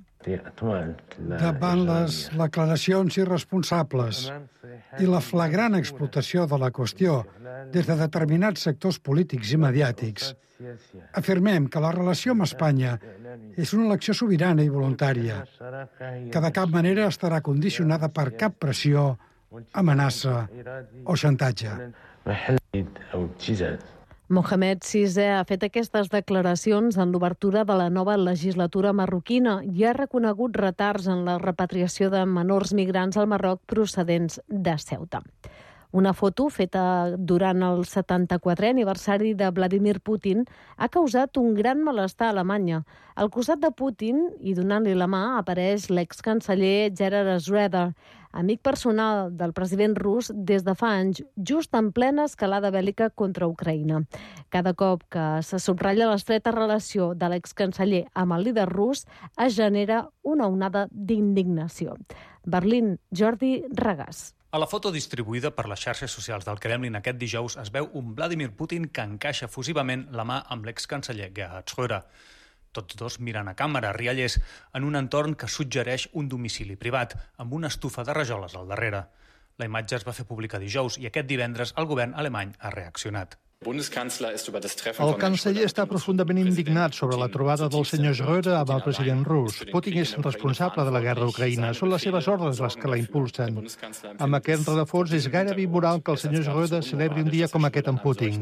Davant les declaracions irresponsables i la flagrant explotació de la qüestió des de determinats sectors polítics i mediàtics, afirmem que la relació amb Espanya és una elecció sobirana i voluntària, que de cap manera estarà condicionada per cap pressió, amenaça o xantatge. Mohamed VI ha fet aquestes declaracions en l'obertura de la nova legislatura marroquina i ha reconegut retards en la repatriació de menors migrants al Marroc procedents de Ceuta. Una foto feta durant el 74è aniversari de Vladimir Putin ha causat un gran malestar a Alemanya. Al costat de Putin, i donant-li la mà, apareix l'excanceller Gerhard Schröder, amic personal del president rus des de fa anys, just en plena escalada bèl·lica contra Ucraïna. Cada cop que se subratlla l'estreta relació de l'excanceller amb el líder rus, es genera una onada d'indignació. Berlín, Jordi Regàs. A la foto distribuïda per les xarxes socials del Kremlin aquest dijous es veu un Vladimir Putin que encaixa fusivament la mà amb l'excanceller Gerhard Schröder. Tots dos miren a càmera, riallers, en un entorn que suggereix un domicili privat, amb una estufa de rajoles al darrere. La imatge es va fer pública dijous i aquest divendres el govern alemany ha reaccionat. El canceller està profundament indignat sobre la trobada del senyor Schröder amb el president rus. Putin és responsable de la guerra a Ucraïna. Són les seves ordres les que la impulsen. Amb aquest rerefons és gairebé immoral que el senyor Schröder celebri un dia com aquest amb Putin.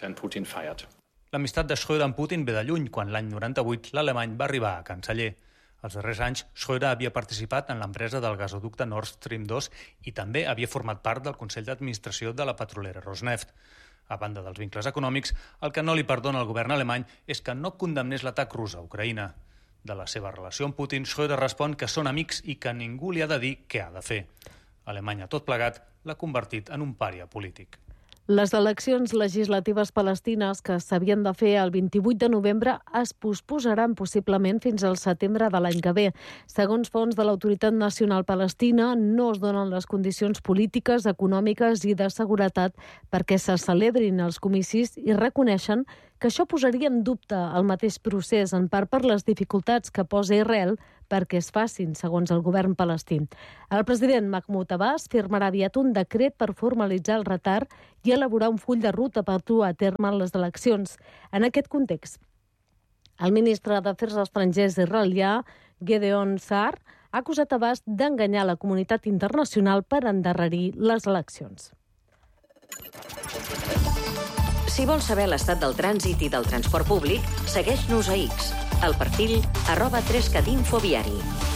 L'amistat de Schröder amb Putin ve de lluny, quan l'any 98 l'alemany va arribar a canceller. Els darrers anys, Schröder havia participat en l'empresa del gasoducte Nord Stream 2 i també havia format part del Consell d'Administració de la petrolera Rosneft. A banda dels vincles econòmics, el que no li perdona al govern alemany és que no condemnés l'atac rus a Ucraïna. De la seva relació amb Putin, Schröder respon que són amics i que ningú li ha de dir què ha de fer. Alemanya, tot plegat, l'ha convertit en un pària polític. Les eleccions legislatives palestines que s'havien de fer el 28 de novembre es posposaran possiblement fins al setembre de l'any que ve. Segons fonts de l'Autoritat Nacional Palestina, no es donen les condicions polítiques, econòmiques i de seguretat perquè se celebrin els comicis i reconeixen que això posaria en dubte el mateix procés, en part per les dificultats que posa Israel perquè es facin, segons el govern palestí. El president Mahmoud Abbas firmarà aviat un decret per formalitzar el retard i elaborar un full de ruta per dur a terme les eleccions. En aquest context, el ministre d'Afers Estrangers israelià, Gideon Sa'ar, ha acusat Abbas d'enganyar la comunitat internacional per endarrerir les eleccions. Si vols saber l'estat del trànsit i del transport públic, segueix-nos a X, al perfil @3catinfoviari.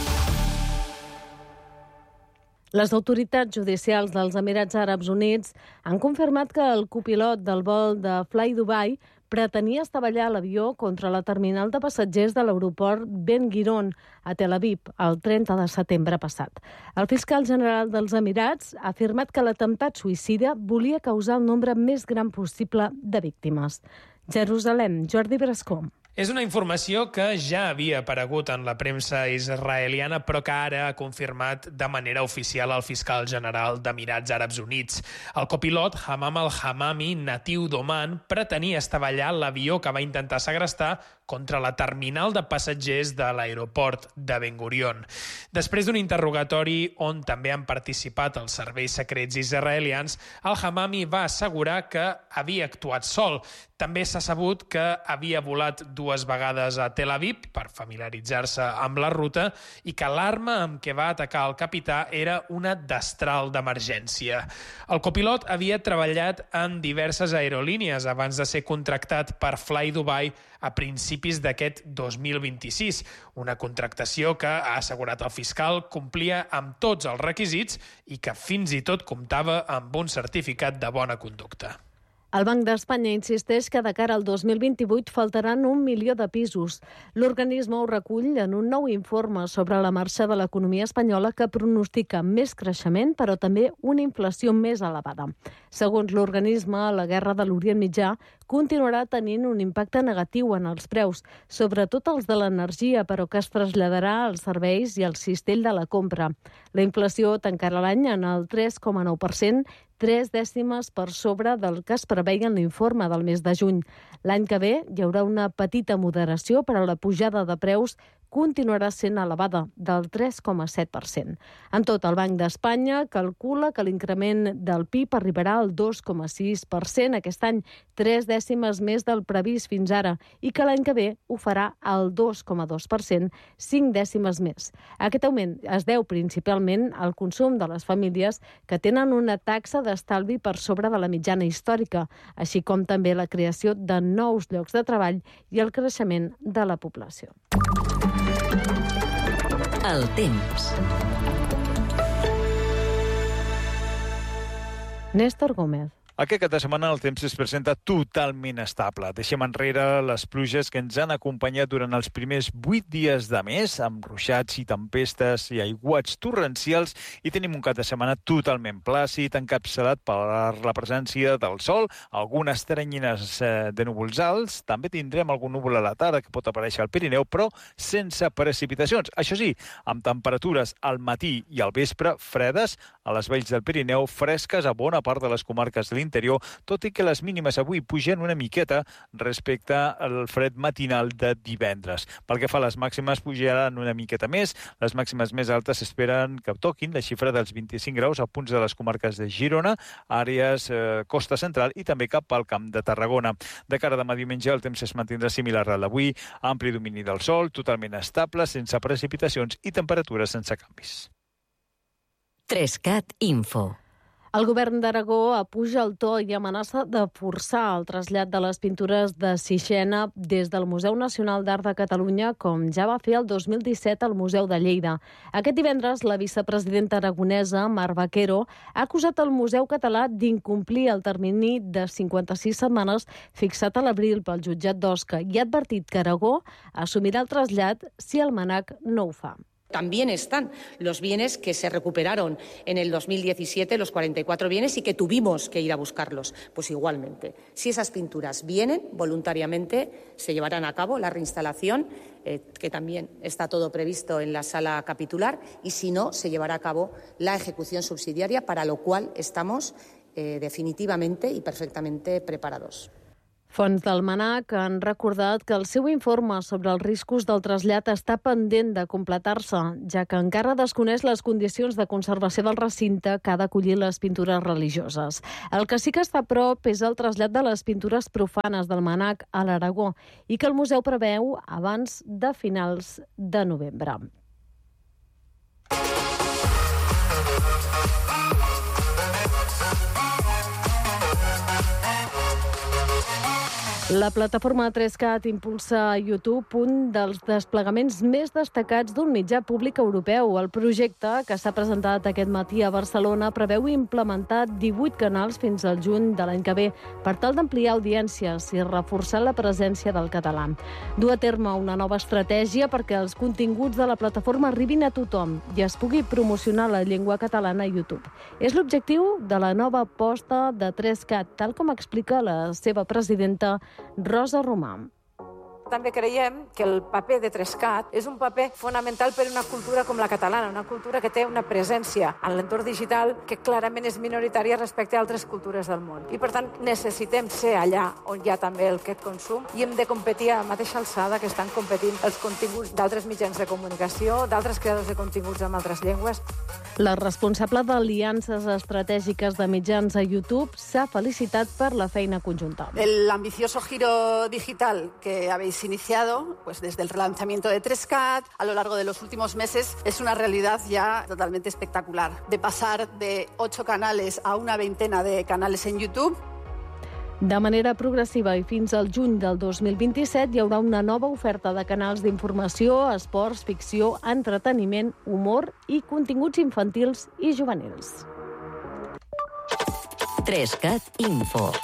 Les autoritats judicials dels Emirats Àrabs Units han confirmat que el copilot del vol de Fly Dubai pretenia estavellar l'avió contra la terminal de passatgers de l'aeroport Ben Gurion a Tel Aviv el 30 de setembre passat. El fiscal general dels Emirats ha afirmat que l'atemptat suïcida volia causar el nombre més gran possible de víctimes. Jerusalem, Jordi Brascó. És una informació que ja havia aparegut en la premsa israeliana, però que ara ha confirmat de manera oficial el fiscal general d'Emirats Àrabs Units. El copilot Hammam al-Hamami, natiu d'Oman, pretenia estavellar l'avió que va intentar segrestar contra la terminal de passatgers de l'aeroport de Ben Gurion. Després d'un interrogatori on també han participat els serveis secrets israelians, al-Hamami va assegurar que havia actuat sol. També s'ha sabut que havia volat 2 vegades a Tel Aviv per familiaritzar-se amb la ruta i que l'arma amb què va atacar el capità era una destral d'emergència. El copilot havia treballat en diverses aerolínies abans de ser contractat per Fly Dubai a principis d'aquest 2026, una contractació que, ha assegurat el fiscal, complia amb tots els requisits i que fins i tot comptava amb un certificat de bona conducta. El Banc d'Espanya insisteix que de cara al 2028 faltaran 1 milió de pisos. L'organisme ho recull en un nou informe sobre la marxa de l'economia espanyola que pronostica més creixement, però també una inflació més elevada. Segons l'organisme, la guerra de l'Orient Mitjà continuarà tenint un impacte negatiu en els preus, sobretot els de l'energia, però que es traslladarà als serveis i al cistell de la compra. La inflació tancarà l'any en el 3,9%, 3 dècimes per sobre del que es preveia en l'informe del mes de juny. L'any que ve hi haurà una petita moderació, però la pujada de preus continuarà sent elevada, del 3,7%. En tot, el Banc d'Espanya calcula que l'increment del PIB arribarà al 2,6% aquest any, 3 dècimes més del previst fins ara, i que l'any que ve ho farà al 2,2%, 5 dècimes més. Aquest augment es deu principalment al consum de les famílies que tenen una taxa d'estalvi per sobre de la mitjana històrica, així com també la creació de nous llocs de treball i el creixement de la població. El temps. Néstor Gómez. Aquest cap de setmana el temps es presenta totalment estable. Deixem enrere les pluges que ens han acompanyat durant els primers 8 dies de mes, amb ruixats i tempestes i aiguats torrencials, i tenim un cap de setmana totalment plàcid, encapçalat per la presència del sol, algunes teranyines de núvols alts, també tindrem algun núvol a la tarda que pot aparèixer al Pirineu, però sense precipitacions. Això sí, amb temperatures al matí i al vespre fredes, a les valls del Pirineu, fresques a bona part de les comarques de l'interior, tot i que les mínimes avui pugen una miqueta respecte al fred matinal de divendres. Pel que fa a les màximes, pujaran una miqueta més. Les màximes més altes esperen que toquin la xifra dels 25 graus a punts de les comarques de Girona, àrees costa central i també cap al Camp de Tarragona. De cara a demà diumenge, el temps es mantindrà similar al d'avui, ampli domini del sol, totalment estable, sense precipitacions i temperatures sense canvis. 3CAT Info. El govern d'Aragó apuja el to i amenaça de forçar el trasllat de les pintures de Sixena des del Museu Nacional d'Art de Catalunya, com ja va fer el 2017 al Museu de Lleida. Aquest divendres, la vicepresidenta aragonesa, Mar Vaquero, ha acusat el Museu Català d'incomplir el termini de 56 setmanes fixat a l'abril pel jutjat d'Osca i ha advertit que Aragó assumirà el trasllat si el MNAC no ho fa. También están los bienes que se recuperaron en el 2017, los 44 bienes, y que tuvimos que ir a buscarlos. Pues igualmente, si esas pinturas vienen voluntariamente, se llevarán a cabo la reinstalación, que también está todo previsto en la sala capitular, y si no, se llevará a cabo la ejecución subsidiaria, para lo cual estamos definitivamente y perfectamente preparados. Fonts del MNAC han recordat que el seu informe sobre els riscos del trasllat està pendent de completar-se, ja que encara desconeix les condicions de conservació del recinte que ha d'acollir les pintures religioses. El que sí que està a prop és el trasllat de les pintures profanes del MNAC a l'Aragó i que el museu preveu abans de finals de novembre. La plataforma 3CAT impulsa a YouTube un dels desplegaments més destacats d'un mitjà públic europeu. El projecte, que s'ha presentat aquest matí a Barcelona, preveu implementar 18 canals fins al juny de l'any que ve per tal d'ampliar audiències i reforçar la presència del català. Du a terme una nova estratègia perquè els continguts de la plataforma arribin a tothom i es pugui promocionar la llengua catalana a YouTube. És l'objectiu de la nova aposta de 3CAT, tal com explica la seva presidenta, Rosa Romà. També creiem que el paper de 3CAT és un paper fonamental per a una cultura com la catalana, una cultura que té una presència en l'entorn digital que clarament és minoritària respecte a altres cultures del món. I, per tant, necessitem ser allà on hi ha també aquest consum i hem de competir a la mateixa alçada que estan competint els continguts d'altres mitjans de comunicació, d'altres creadors de continguts en altres llengües. La responsable d'aliances estratègiques de mitjans a YouTube s'ha felicitat per la feina conjunta. El ambicioso giro digital que habéis iniciado, pues desde el relanzamiento de 3CAT a lo largo de los últimos meses, es una realidad ya totalmente espectacular. De pasar de 8 canales a una veintena de canales en YouTube. De manera progressiva i fins al juny del 2027 hi haurà una nova oferta de canals d'informació, esports, ficció, entreteniment, humor i continguts infantils i juvenils. 3CAT Info.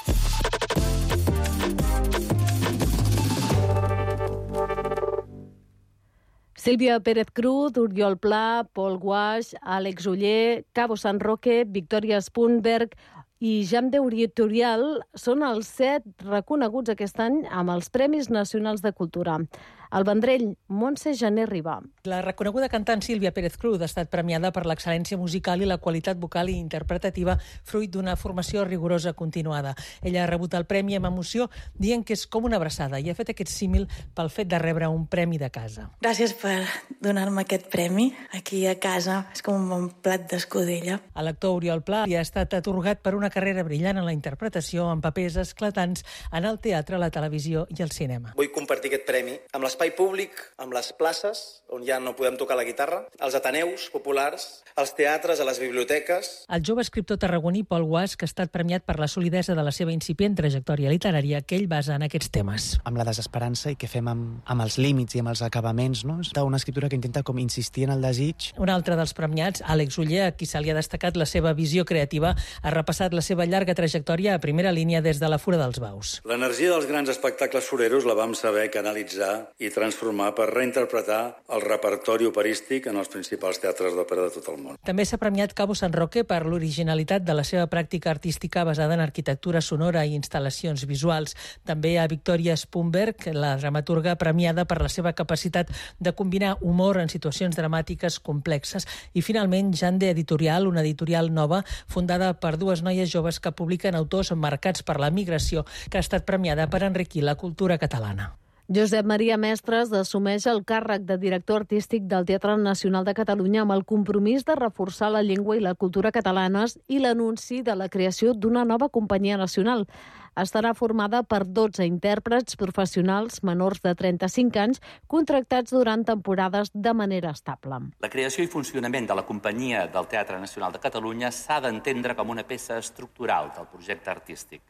Sílvia Pérez Cruz, Oriol Pla, Pol Guaix, Àlex Oller, Cabo San Roque, Victòria Spunberg i Jam d'Oritorial són els 7 reconeguts aquest any amb els Premis Nacionals de Cultura. Al Vendrell, Montse Jané Ribà. La reconeguda cantant Sílvia Pérez Cruz ha estat premiada per l'excel·lència musical i la qualitat vocal i interpretativa fruit d'una formació rigorosa continuada. Ella ha rebut el premi amb emoció dient que és com una abraçada i ha fet aquest símil pel fet de rebre un premi de casa. Gràcies per donar-me aquest premi. Aquí a casa és com un bon plat d'escudella. A l'actor Oriol Pla ha estat atorgat per una carrera brillant en la interpretació amb papers esclatants en el teatre, la televisió i el cinema. Vull compartir aquest premi amb l'espai públic, amb les places, on ja no podem tocar la guitarra, als ateneus populars, als teatres, a les biblioteques. El jove escriptor tarragoní Pol Guaix, que ha estat premiat per la solidesa de la seva incipient trajectòria literària, que ell basa en aquests temes. Amb la desesperança i què fem amb els límits i amb els acabaments, no? És una escriptura que intenta com insistir en el desig. Un altre dels premiats, Àlex Oller, a qui se li ha destacat la seva visió creativa, ha repassat la seva llarga trajectòria a primera línia des de la Fura dels Baus. L'energia dels grans espectacles foreros la vam saber canalitzar i transformar per reinterpretar el repertori operístic en els principals teatres d'òpera de tot el món. També s'ha premiat Cabo San Roque per l'originalitat de la seva pràctica artística basada en arquitectura sonora i instal·lacions visuals. També a Victòria Spunberg, la dramaturga premiada per la seva capacitat de combinar humor en situacions dramàtiques complexes. I finalment, Jan d'Editorial, una editorial nova fundada per dues noies joves que publiquen autors marcats per la migració, que ha estat premiada per enriquir la cultura catalana. Josep Maria Mestres assumeix el càrrec de director artístic del Teatre Nacional de Catalunya amb el compromís de reforçar la llengua i la cultura catalanes i l'anunci de la creació d'una nova companyia nacional. Estarà formada per 12 intèrprets professionals menors de 35 anys contractats durant temporades de manera estable. La creació i funcionament de la companyia del Teatre Nacional de Catalunya s'ha d'entendre com una peça estructural del projecte artístic.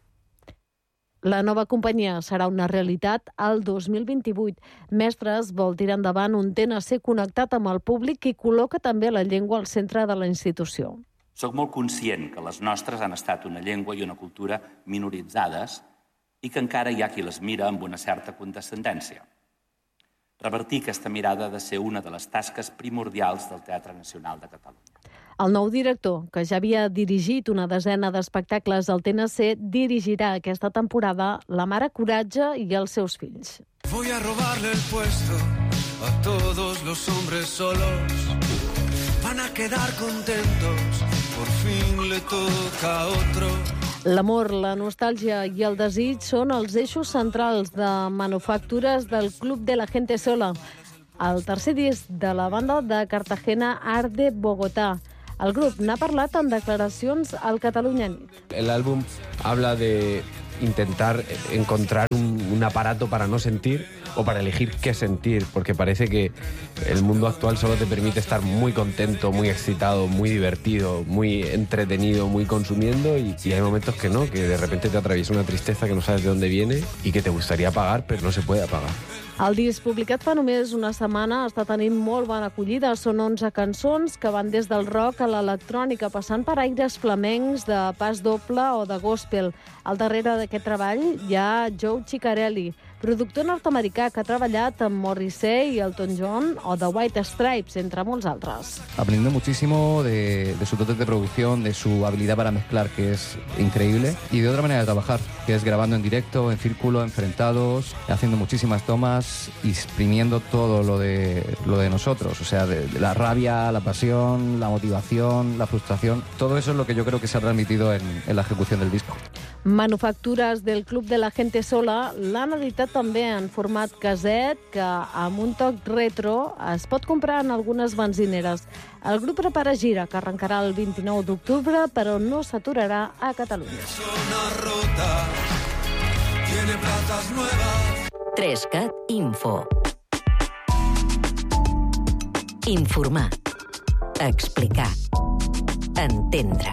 La nova companyia serà una realitat al 2028. Mestres vol tirar endavant un TNC connectat amb el públic i col·loca també la llengua al centre de la institució. Soc molt conscient que les nostres han estat una llengua i una cultura minoritzades i que encara hi ha qui les mira amb una certa condescendència. Revertir aquesta mirada ha de ser una de les tasques primordials del Teatre Nacional de Catalunya. El nou director, que ja havia dirigit una desena d'espectacles al TNC, dirigirà aquesta temporada La mare coratge i els seus fills. Voy a robarle el puesto a todos los hombres solos. Van a quedar contentos, por fin le toca a otro. L'amor, la nostàlgia i el desig són els eixos centrals de Manufactures del Club de la Gente Sola, el tercer disc de la banda de Cartagena Art de Bogotá. El grup n'ha parlat en declaracions al Catalunya Nit. El álbum habla de intentar encontrar un aparato para no sentir o para elegir qué sentir, porque parece que el mundo actual solo te permite estar muy contento, muy excitado, muy divertido, muy entretenido, muy consumiendo, y hay momentos que no, que de repente te atraviesa una tristeza que no sabes de dónde viene y que te gustaría apagar, pero no se puede apagar. El disc, publicat fa només una setmana, està tenint molt bona acollida. Són 11 cançons que van des del rock a l'electrònica, passant per aires flamencs, de pas doble o de gospel. Al darrere d'aquest treball hi ha Joe Ciccarelli, productor nord-americà que ha treballat amb Morrissey, Elton John o The White Stripes, entre molts altres. Aprendiendo muchísimo de su dotes de producción, de su habilidad para mezclar, que es increíble, y de otra manera de trabajar, que es grabando en directo, en círculo, enfrentados, haciendo muchísimas tomas y exprimiendo todo lo de nosotros, o sea, de la rabia, la pasión, la motivación, la frustración. Todo eso es lo que yo creo que se ha transmitido en la ejecución del disco. Manufactures del Club de la Gente Sola l'han editat també en format caset, que amb un toc retro es pot comprar en algunes benzineres. El grup prepara gira, que arrencarà el 29 d'octubre, però no s'aturarà a Catalunya. 3CAT Info. Informar. Explicar. Entendre.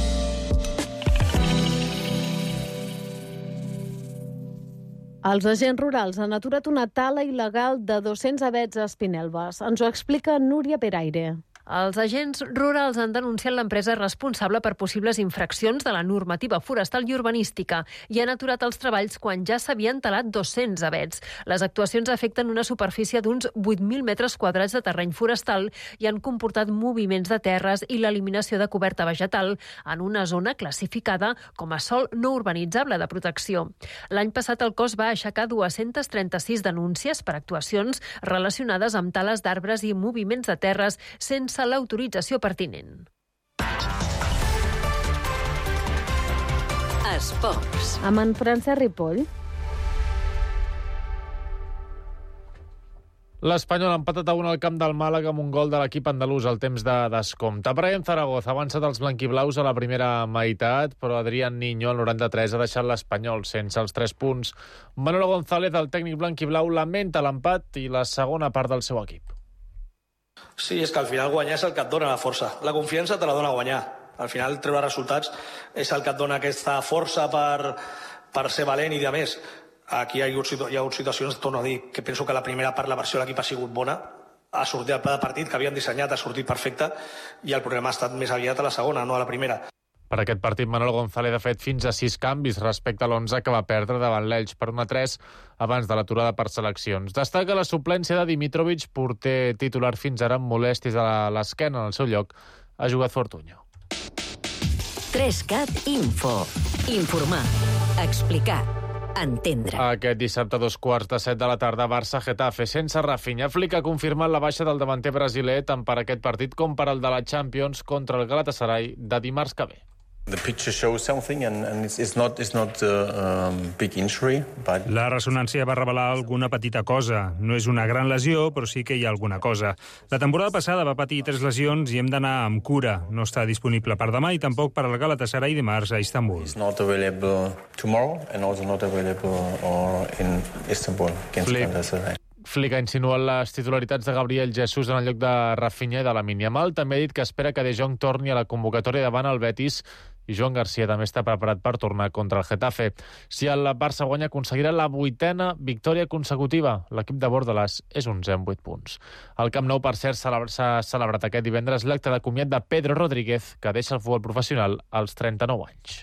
Els agents rurals han aturat una tala il·legal de 200 avets a Espinelves. Ens ho explica Núria Peraire. Els agents rurals han denunciat l'empresa responsable per possibles infraccions de la normativa forestal i urbanística i han aturat els treballs quan ja s'havien talat 200 avets. Les actuacions afecten una superfície d'uns 8.000 metres quadrats de terreny forestal i han comportat moviments de terres i l'eliminació de coberta vegetal en una zona classificada com a sòl no urbanitzable de protecció. L'any passat el cos va aixecar 236 denúncies per actuacions relacionades amb tales d'arbres i moviments de terres sense l'autorització pertinent. Esports. Amb en Francesc Ripoll. L'Espanyol ha empatat a 1 al camp del Màlaga amb un gol de l'equip andalús al temps de descompte. Brian Zaragoza ha avançat els blanquiblaus a la primera meitat, però Adrián Niño, al 93, ha deixat l'Espanyol sense els 3 punts. Manolo González, el tècnic blanquiblau, lamenta l'empat i la segona part del seu equip. Sí, és que al final guanyar és el que et dona la força. La confiança te la dona guanyar. Al final treure resultats és el que et dona aquesta força per ser valent i, a més, aquí hi ha hagut situacions, torno a dir, que penso que la primera part la versió de l'equip ha sigut bona, ha sortit el pla de partit que havien dissenyat, ha sortit perfecte i el problema ha estat més aviat a la segona, no a la primera. Per aquest partit, Manolo González ha fet fins a 6 canvis respecte a l'11 que va perdre davant l'Elx per 1-3 abans de l'aturada per seleccions. Destaca la suplència de Dimitrovic, porter titular fins ara amb molèsties a l'esquena. En el seu lloc ha jugat Fortuño. 3CAT Info. Informar. Explicar. Entendre. Aquest dissabte a 2:15 de la tarda, Barça-Getafe sense Rafinha. Flick ha confirmat la baixa del davanter brasiler tant per aquest partit com per el de la Champions contra el Galatasaray de dimarts que ve. La ressonància va revelar alguna petita cosa. No és una gran lesió, però sí que hi ha alguna cosa. La temporada passada va patir 3 lesions i hem d'anar amb cura. No està disponible per demà i tampoc per al Galatasaray dimarts a Istanbul. Flick ha insinuat les titularitats de Gabriel Jesús en el lloc de Rafinha i de Lamine Yamal. També ha dit que espera que De Jong torni a la convocatòria davant el Betis i Joan Garcia també està preparat per tornar contra el Getafe. Si el Barça guanya, aconseguirà la 8ª victòria consecutiva. L'equip de Bordalàs és 11 amb 8 punts. Al Camp Nou, per cert, s'ha celebrat aquest divendres l'acte de comiat de Pedro Rodríguez, que deixa el futbol professional als 39 anys.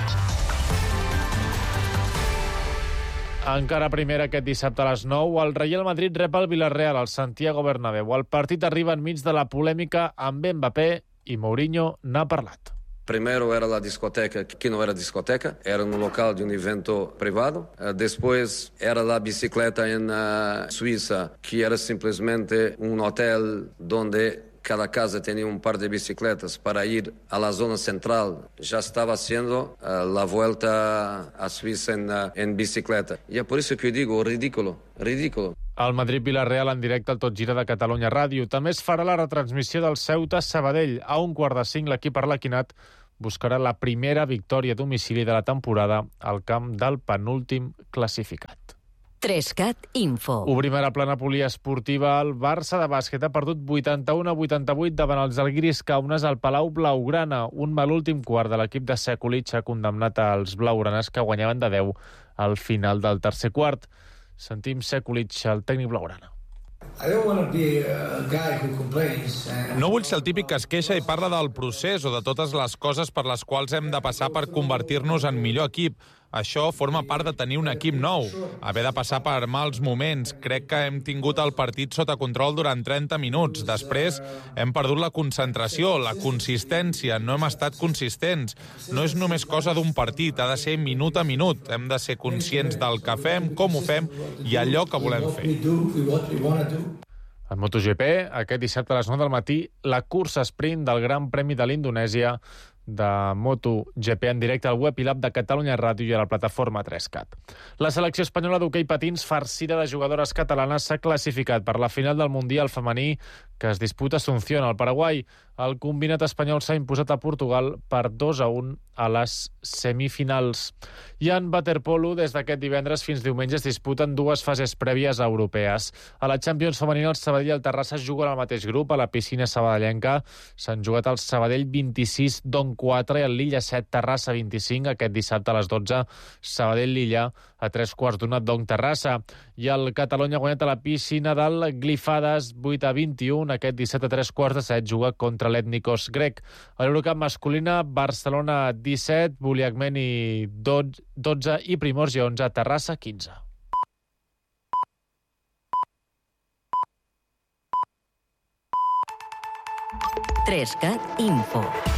Encara primera aquest dissabte a les 9, el Real Madrid rep el Villarreal al Santiago Bernabéu. El partit arriba enmig de la polèmica amb Mbappé i Mourinho n'ha parlat. Primero era la discoteca, que no era discoteca, era un local de un evento privado. Después era la bicicleta en Suiza, que era simplemente un hotel donde cada casa tenía un par de bicicletas para ir a la zona central. Ya estaba haciendo la vuelta a Suiza en bicicleta. Y es por eso que yo digo, ridículo. El Madrid-Villarreal en directe al Tot Gira de Catalunya Ràdio. També es farà la retransmissió del Ceuta-Sabadell. A 1:45 l'equip arlequinat buscarà la primera victòria a domicili de la temporada al camp del penúltim classificat. 3CAT Info. Obrim ara plana poliesportiva. El Barça de bàsquet ha perdut 81-88 davant els Žalgiris Kaunas al Palau Blaugrana. Un mal últim quart de l'equip de Sekulic ha condemnat als blaugranes, que guanyaven de 10 al final del tercer quart. Sentim Sekulic, el tècnic blaugrana. No vull ser el típic que es queixa i parla del procés o de totes les coses per les quals hem de passar per convertir-nos en millor equip. Això forma part de tenir un equip nou, haver de passar per mals moments. Crec que hem tingut el partit sota control durant 30 minuts. Després hem perdut la concentració, la consistència, no hem estat consistents. No és només cosa d'un partit, ha de ser minut a minut. Hem de ser conscients del que fem, com ho fem i allò que volem fer. En MotoGP, aquest dissabte a les 9 del matí, la cursa sprint del Gran Premi de l'Indonèsia de MotoGP en directe al web i l'app de Catalunya Ràdio i a la plataforma 3CAT. La selecció espanyola d'hoquei patins, farcida de jugadores catalanes, s'ha classificat per la final del Mundial femení que es disputa a Asunción, al Paraguai. El combinat espanyol s'ha imposat a Portugal per 2-1 a les semifinals. I en waterpolo, des d'aquest divendres fins diumenge es disputen 2 fases prèvies europees. A la Champions femenina, el Sabadell i el Terrassa juguen al mateix grup. A la piscina sabadellenca s'han jugat el Sabadell 26, Don 4 i el Lilla 7, Terrassa 25. Aquest dissabte a les 12, Sabadell-Lilla a 3/4, Don Terrassa. I el Catalunya ha guanyat a la piscina del Glifades 8-21. Aquest dissabte a 3/4 juga contra l'Ètnicos grec. A l'Eurocup masculina, Barcelona 17, Buliagmeni 12 i Primorge 11, Terrassa 15. Trescat Info.